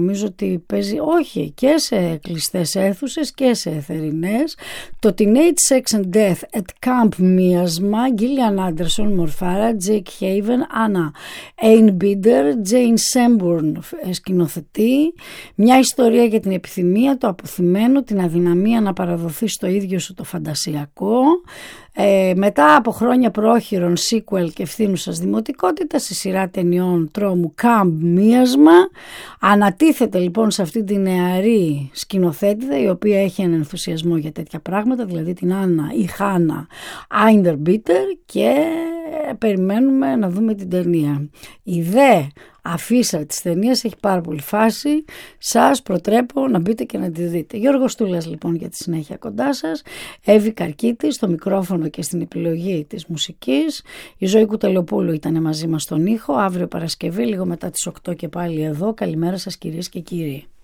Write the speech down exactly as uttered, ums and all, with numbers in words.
νομίζω ότι παίζει, όχι, και σε κλειστές αίθουσες και σε εθερινές. Το Teenage Sex and Death at Camp Μίασμα, Gillian Anderson, Μορφάρα, Jake Haven, Anna Einbinder, Jane Semburn σκηνοθετεί. Μια ιστορία για την επιθυμία, το αποθυμένο, την αδυναμία να παραδοθεί στο ίδιο σου το φαντασιακό. Ε, μετά από χρόνια πρόχειρων sequel και ευθύνουσας δημοτικότητας, η σειρά ταινιών τρόμου Camp Μίασμα ανατίθεται λοιπόν σε αυτή τη νεαρή σκηνοθέτηδα, η οποία έχει έναν ενθουσιασμό για τέτοια πράγματα, δηλαδή την Άννα ή Χάνα Einbinder, και περιμένουμε να δούμε την ταινία. Η δε αφίσα της ταινίας έχει πάρα πολύ φάση. Σας προτρέπω να μπείτε και να τη δείτε. Γιώργος Τούλας λοιπόν για τη συνέχεια κοντά σας. Εύη Καρκίτη στο μικρόφωνο και στην επιλογή της μουσικής. Η Ζωή Κουτελοπούλου ήταν μαζί μας στον ήχο. Αύριο Παρασκευή λίγο μετά τις οκτώ και πάλι εδώ. Καλημέρα σας κυρίες και κύριοι.